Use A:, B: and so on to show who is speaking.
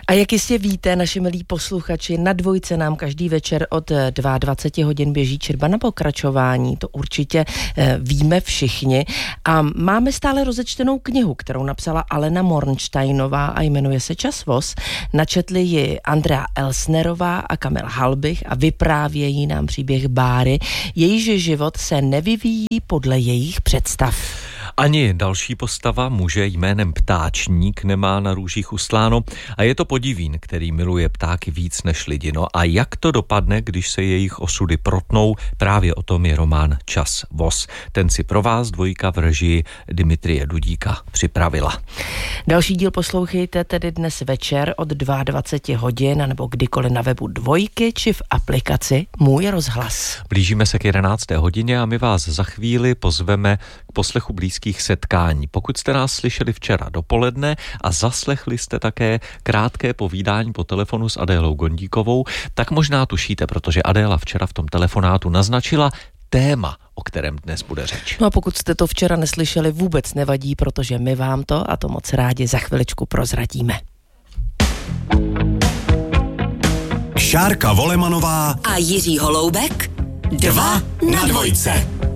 A: A jak jistě víte, naši milí posluchači, na Dvojce nám každý večer od 22 hodin běží četba na pokračování, to určitě víme všichni. A máme stále rozečtenou knihu, kterou napsala Alena Mornsteinová a jmenuje se Čas voz. Načetli ji Andrea Elsnerová a Kamil Halbich a vyprávějí nám příběh Báry. Jejíž život se nevyvíjí podle jejich představ.
B: Ani další postava, muže jménem Ptáčník, nemá na růžích ustláno a je to podivín, který miluje ptáky víc než lidi. No a jak to dopadne, když se jejich osudy protnou, právě o tom je román Čas voz. Ten si pro vás Dvojka v režii Dimitrie Dudíka připravila.
A: Další díl poslouchejte tedy dnes večer od 22 hodin nebo kdykoliv na webu Dvojky či v aplikaci Můj rozhlas.
B: Blížíme se k 11. hodině a my vás za chvíli pozveme k poslechu blízkých setkání. Pokud jste nás slyšeli včera dopoledne a zaslechli jste také krátké povídání po telefonu s Adélou Gondíkovou, tak možná tušíte, protože Adéla včera v tom telefonátu naznačila téma, o kterém dnes bude řeč.
A: No a pokud jste to včera neslyšeli, vůbec nevadí, protože my vám to, a to moc rádi, za chviličku prozradíme.
C: Šárka Volemanová
D: a Jiří Holoubek 2 na dvojce.